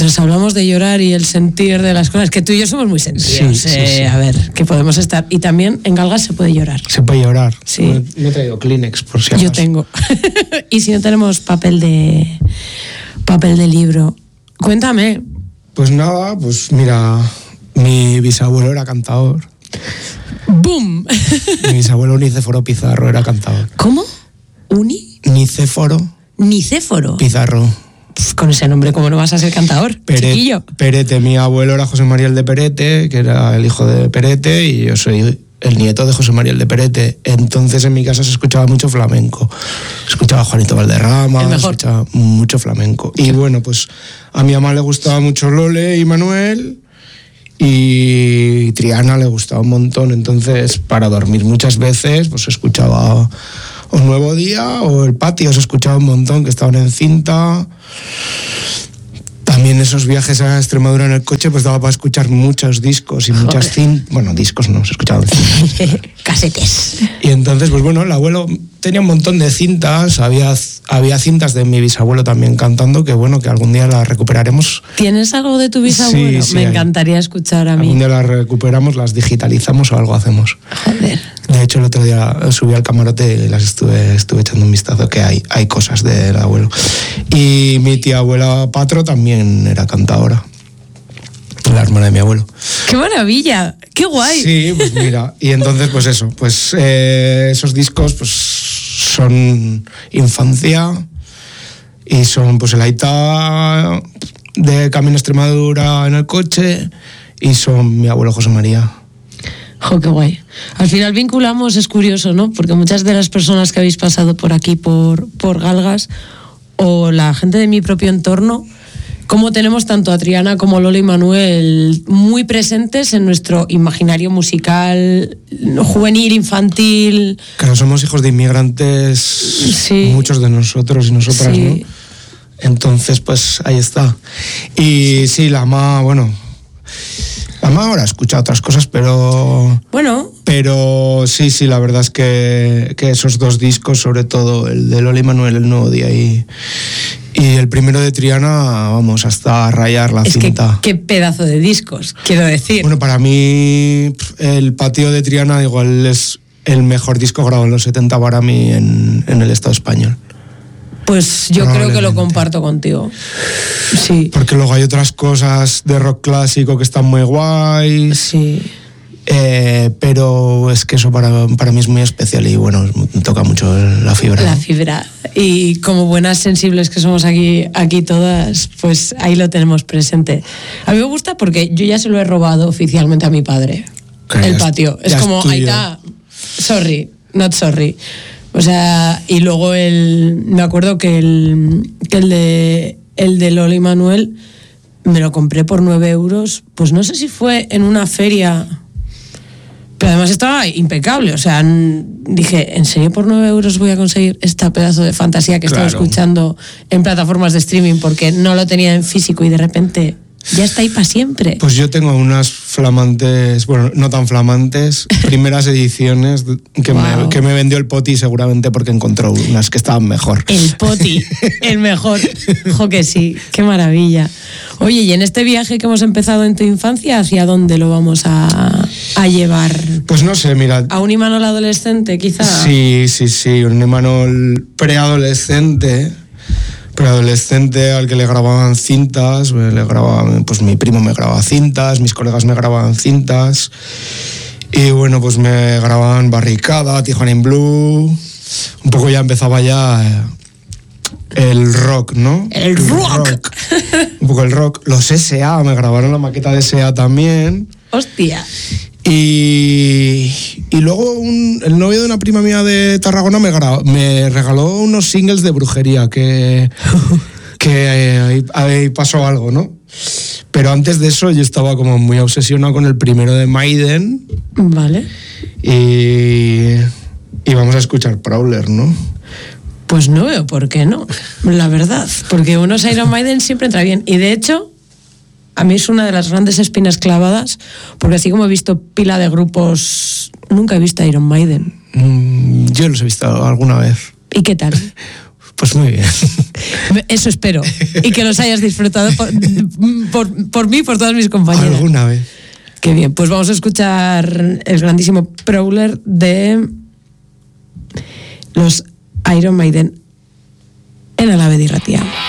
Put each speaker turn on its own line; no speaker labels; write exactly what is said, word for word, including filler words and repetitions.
mientras hablamos de llorar y el sentir de las cosas, que tú y yo somos muy sentidos,
sí, sí,
eh,
sí.
a ver, que podemos estar. Y también en Galgas se puede llorar.
Se puede llorar.
Sí.
Me, me he traído Kleenex, por si acaso.
Yo tengo. Y si no tenemos papel de papel de libro, cuéntame.
Pues nada, pues mira, mi bisabuelo era cantador.
¡Bum!
Mi bisabuelo Nicéforo Pizarro era cantador.
¿Cómo? ¿Uni?
Nicéforo
Nicéforo.
Pizarro.
Pff, con ese nombre, ¿cómo no vas a ser cantador?
Pere-
Chiquillo.
Perete, mi abuelo era José María el de Perete, que era el hijo de Perete, y yo soy el nieto de José María el de Perete. Entonces en mi casa se escuchaba mucho flamenco. Se escuchaba Juanito Valderrama,
El
se
mejor.
escuchaba mucho flamenco. Y bueno, pues a mi mamá le gustaba mucho Lole y Manuel, y Triana le gustaba un montón. Entonces, para dormir muchas veces, pues escuchaba O Nuevo Día o El Patio, se escuchaba un montón, que estaban en cinta. También esos viajes a Extremadura en el coche, pues daba para escuchar muchos discos y muchas cintas. Bueno, discos no, se escuchaban cintas.
Casetes.
Y entonces, pues bueno, el abuelo tenía un montón de cintas, había, había cintas de mi bisabuelo también cantando, que bueno, que algún día las recuperaremos.
¿Tienes algo de tu bisabuelo?
Sí, sí,
Me
hay.
encantaría escuchar a mí.
Algún día las recuperamos, las digitalizamos o algo hacemos.
Joder.
De hecho, el otro día subí al camarote y las estuve, estuve echando un vistazo, que hay, hay cosas del abuelo. Y mi tía abuela Patro también era cantadora, la hermana de mi abuelo.
¡Qué maravilla! ¡Qué guay!
Sí, pues mira, y entonces pues eso, pues eh, esos discos pues son infancia y son pues el Aita de Camino a Extremadura en el coche y son mi abuelo José María.
¡Jo, qué guay! Al final vinculamos, es curioso, ¿no? Porque muchas de las personas que habéis pasado por aquí, por, por Galgas, o la gente de mi propio entorno, como tenemos tanto a Triana como Lola y Manuel muy presentes en nuestro imaginario musical, juvenil, infantil.
Claro, somos hijos de inmigrantes,
Sí.
muchos de nosotros y nosotras,
Sí.
¿no? Entonces, pues ahí está. Y sí, la mamá, bueno, la mamá ahora escucha otras cosas, pero...
Bueno,
Pero sí, sí, la verdad es que, que esos dos discos, sobre todo el de Lola y Manuel, El Nuevo Día, y, y el primero de Triana, vamos, hasta rayar la
es que
cinta.
qué pedazo de discos, quiero decir.
Bueno, para mí, el Patio de Triana igual es el mejor disco grabado en los setenta para mí en, en el Estado español.
Pues yo creo que lo
Probablemente.
comparto contigo. Sí,
Porque luego hay otras cosas de rock clásico que están muy guays.
sí.
Eh, pero es que eso para, para mí es muy especial y bueno, me toca mucho la fibra.
La
¿no?
fibra. Y como buenas sensibles que somos aquí, aquí todas, pues ahí lo tenemos presente. A mí me gusta porque yo ya se lo he robado oficialmente a mi padre.
Que
El
ya es-
patio. Es
ya es
como,
tuyo.
ahí está. Sorry, not sorry. O sea, y luego el. Me acuerdo que el, que el de el de Lola y Manuel me lo compré por nueve euros. Pues no sé si fue en una feria. Pero además estaba impecable, o sea, n- dije, ¿en serio por nueve euros voy a conseguir esta pedazo de fantasía que
Claro.
estaba escuchando en plataformas de streaming porque no lo tenía en físico y de repente ya está ahí para siempre?
Pues yo tengo unas flamantes, bueno, no tan flamantes, primeras ediciones que,
Wow.
me, que me vendió el Poti seguramente porque encontró unas que estaban mejor.
El Poti, el mejor. Jo que sí, qué maravilla. Oye, y en este viaje que hemos empezado en tu infancia, ¿hacia dónde lo vamos a, a llevar?
Pues no sé, mira.
¿A un Imanol adolescente, quizá?
Sí, sí, sí, un Imanol preadolescente, preadolescente al que le grababan cintas, le grababan, pues mi primo me grababa cintas, mis colegas me grababan cintas, y bueno, pues me grababan Barricada, Tijuana in Blue, un poco ya empezaba ya eh, el rock, ¿no?
El rock.
Un poco el rock. Los S A, me grabaron la maqueta de S A también.
Hostia.
Y, y luego un- el novio de una prima mía de Tarragona me, gra- me regaló unos singles de brujería que, que eh, ahí, ahí pasó algo, ¿no? Pero antes de eso yo estaba como muy obsesionado con el primero de Maiden
Vale.
y, y vamos a escuchar Prowler, ¿no?
Pues no veo por qué no, la verdad. Porque unos Iron Maiden siempre entra bien. Y de hecho, a mí es una de las grandes espinas clavadas, porque así como he visto pila de grupos, nunca he visto Iron Maiden.
Mm, yo los he visto alguna vez.
¿Y qué tal?
Pues muy bien.
Eso espero. Y que los hayas disfrutado por, por, por mí y por todas mis compañeras.
Alguna vez.
Qué bien. Pues vamos a escuchar el grandísimo Prowler de los Iron Maiden en el Ave di Ratia.